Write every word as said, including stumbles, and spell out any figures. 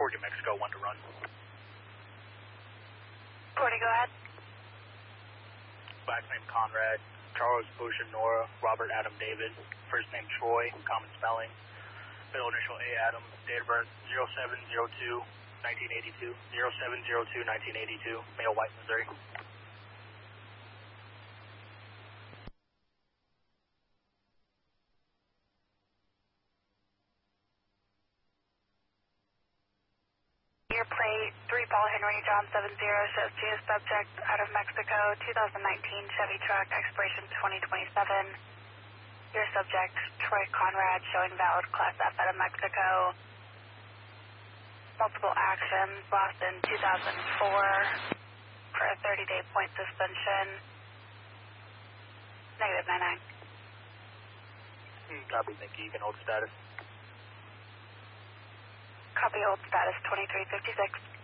forty Mexico, one to run. forty, go ahead. Last name Conrad, Charles Ocean Nora, Robert Adam David, first name Troy, common spelling, middle initial A Adam, date of birth zero seven zero two nineteen eighty-two, zero seven zero two nineteen eighty-two, male, white, Missouri. Your plate, three Paul Henry John seven zero, shows to you subject out of Mexico, two thousand nineteen Chevy truck, expiration twenty twenty-seven. Your subject, Troy Conrad, showing valid Class F out of Mexico. Multiple actions, lost in two thousand four for a thirty day point suspension. Negative nine nine. Copy, thank you. You can hold status. Copy, hold status twenty-three fifty-six.